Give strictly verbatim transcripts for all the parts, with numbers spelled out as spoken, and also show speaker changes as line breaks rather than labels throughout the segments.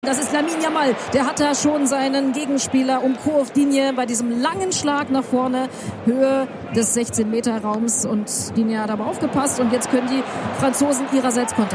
Das ist Lamine Yamal, der hat da schon seinen Gegenspieler umkurvt, Digne bei diesem langen Schlag nach vorne, Höhe des sechzehn Meter Raums, und Digne hat aber aufgepasst und jetzt können die Franzosen ihrerseits kontern.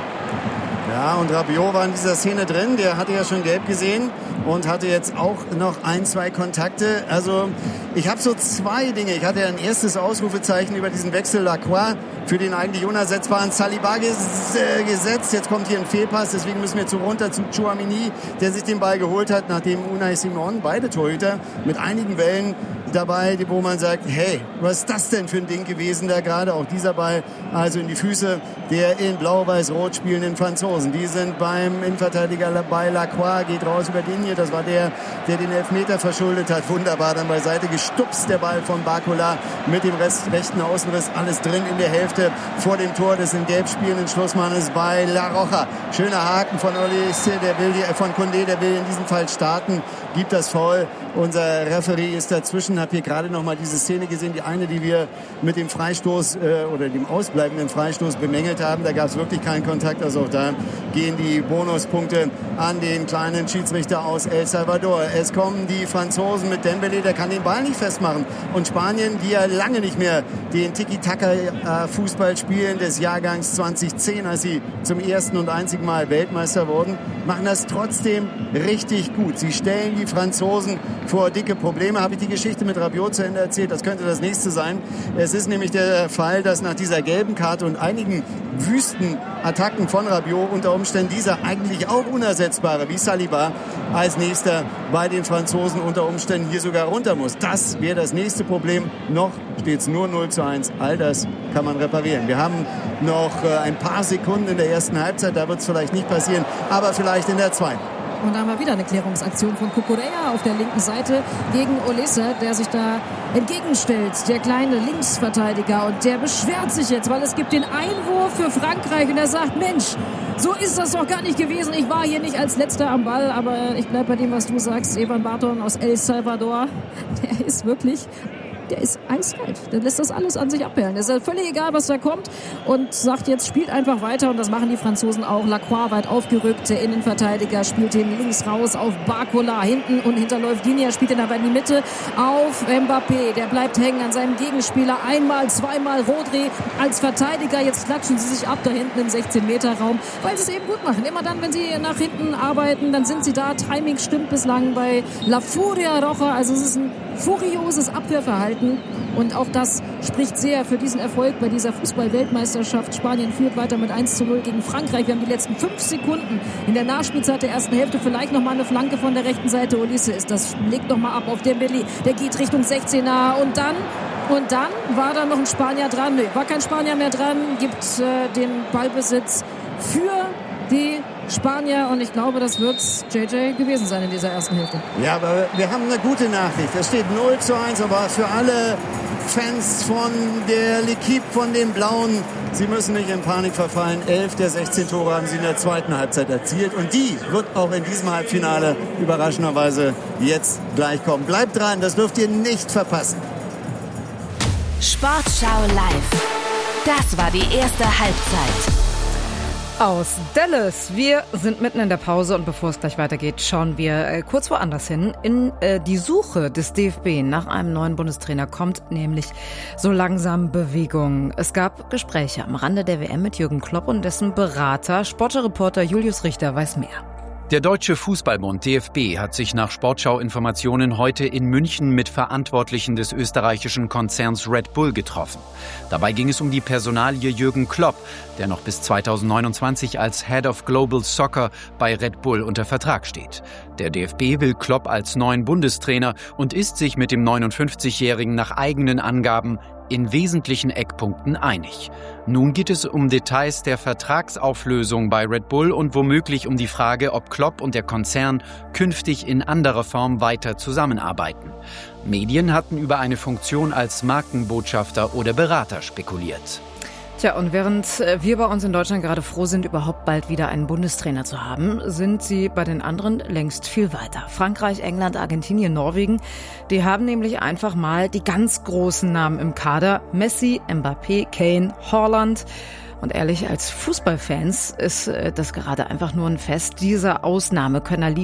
Ja, und Rabiot war in dieser Szene drin, der hatte ja schon gelb gesehen und hatte jetzt auch noch ein, zwei Kontakte. Also ich habe so zwei Dinge. Ich hatte ein erstes Ausrufezeichen über diesen Wechsel Lacroix für den eigentlich unersetzbaren Saliba gesetzt. Jetzt kommt hier ein Fehlpass, deswegen müssen wir zu runter zu Tchouaméni, der sich den Ball geholt hat, nachdem Unai Simon, beide Torhüter, mit einigen Wellen dabei, wo man sagt, hey, was ist das denn für ein Ding gewesen da gerade? Auch dieser Ball also in die Füße der in blau-weiß-rot spielenden Franzosen. Die sind beim Innenverteidiger bei Lacroix, geht raus über Digne. Das war der, der den Elfmeter verschuldet hat. Wunderbar dann beiseite gestupst, der Ball von Barcola mit dem Rest, rechten Außenriss. Alles drin in der Hälfte vor dem Tor des in Gelb spielenden Schlussmannes bei La Roja. Schöner Haken von Olise, der will, von Koundé, der will in diesem Fall starten, gibt das Foul. Unser Referee ist dazwischen. Hab hier gerade noch mal diese Szene gesehen, die eine, die wir mit dem Freistoß äh, oder dem ausbleibenden Freistoß bemängelt haben. Da gab es wirklich keinen Kontakt. Also auch da gehen die Bonuspunkte an den kleinen Schiedsrichter aus El Salvador. Es kommen die Franzosen mit Dembélé, der kann den Ball nicht festmachen. Und Spanien, die ja lange nicht mehr den Tiki-Taka-Fußball spielen des Jahrgangs zwanzig zehn, als sie zum ersten und einzigen Mal Weltmeister wurden, machen das trotzdem richtig gut. Sie stellen die Franzosen vor dicke Probleme. Habe ich die Geschichte mit Rabiot zu Ende erzählt? Das könnte das nächste sein. Es ist nämlich der Fall, dass nach dieser gelben Karte und einigen wüsten Attacken von Rabiot unter Umständen dieser eigentlich auch unersetzbare wie Saliba als nächster bei den Franzosen unter Umständen hier sogar runter muss. Das wäre das nächste Problem. Noch steht es nur null zu eins. All das kann man reparieren. Wir haben noch ein paar Sekunden in der ersten Halbzeit. Da wird es vielleicht nicht passieren, aber vielleicht in der zweiten.
Und da haben wir wieder eine Klärungsaktion von Cucurella auf der linken Seite gegen Olise, der sich da entgegenstellt, der kleine Linksverteidiger. Und der beschwert sich jetzt, weil es gibt den Einwurf für Frankreich. Und er sagt, Mensch, so ist das doch gar nicht gewesen. Ich war hier nicht als Letzter am Ball, aber ich bleibe bei dem, was du sagst. Evan Barton aus El Salvador, der ist wirklich... Der ist eiskalt. Der lässt das alles an sich abperlen. Es ist völlig egal, was da kommt, und sagt jetzt, spielt einfach weiter. Und das machen die Franzosen auch. Lacroix weit aufgerückt. Der Innenverteidiger spielt ihn links raus auf Barcola. Hinten und hinterläuft Digne, spielt ihn aber in die Mitte auf Mbappé. Der bleibt hängen an seinem Gegenspieler. Einmal, zweimal Rodri als Verteidiger. Jetzt klatschen sie sich ab da hinten im sechzehn Meter Raum, weil sie es eben gut machen. Immer dann, wenn sie nach hinten arbeiten, dann sind sie da. Timing stimmt bislang bei La Furia Roja. Also es ist ein furioses Abwehrverhalten. Und auch das spricht sehr für diesen Erfolg bei dieser Fußball-Weltmeisterschaft. Spanien führt weiter mit eins zu null gegen Frankreich. Wir haben die letzten fünf Sekunden in der Nachspielzeit der ersten Hälfte. Vielleicht noch mal eine Flanke von der rechten Seite. Olise ist das, legt noch mal ab auf Dembélé. Der geht Richtung sechzehner und dann... Und dann war da noch ein Spanier dran. Nee, war kein Spanier mehr dran. Gibt äh, den Ballbesitz für die Spanier, und ich glaube, das wird J J gewesen sein in dieser ersten Hälfte.
Ja, aber wir haben eine gute Nachricht. Es steht null zu eins, aber für alle Fans von der L'Équipe, von den Blauen, sie müssen nicht in Panik verfallen. Elf der sechzehn Tore haben sie in der zweiten Halbzeit erzielt, und die wird auch in diesem Halbfinale überraschenderweise jetzt gleich kommen. Bleibt dran, das dürft ihr nicht verpassen.
Sportschau live. Das war die erste Halbzeit.
Aus Dallas. Wir sind mitten in der Pause, und bevor es gleich weitergeht, schauen wir äh, kurz woanders hin. In äh, die Suche des D F B nach einem neuen Bundestrainer kommt nämlich so langsam Bewegung. Es gab Gespräche am Rande der W M mit Jürgen Klopp und dessen Berater. Sportreporter Julius Richter weiß mehr.
Der Deutsche Fußballbund D F B hat sich nach Sportschau-Informationen heute in München mit Verantwortlichen des österreichischen Konzerns Red Bull getroffen. Dabei ging es um die Personalie Jürgen Klopp, der noch bis zweitausendneunundzwanzig als Head of Global Soccer bei Red Bull unter Vertrag steht. Der D F B will Klopp als neuen Bundestrainer und ist sich mit dem neunundfünfzigjährigen nach eigenen Angaben in wesentlichen Eckpunkten einig. Nun geht es um Details der Vertragsauflösung bei Red Bull und womöglich um die Frage, ob Klopp und der Konzern künftig in anderer Form weiter zusammenarbeiten. Medien hatten über eine Funktion als Markenbotschafter oder Berater spekuliert.
Tja, und während wir bei uns in Deutschland gerade froh sind, überhaupt bald wieder einen Bundestrainer zu haben, sind sie bei den anderen längst viel weiter. Frankreich, England, Argentinien, Norwegen, die haben nämlich einfach mal die ganz großen Namen im Kader. Messi, Mbappé, Kane, Haaland. Und ehrlich, als Fußballfans ist das gerade einfach nur ein Fest. Dieser Ausnahmekönner liefert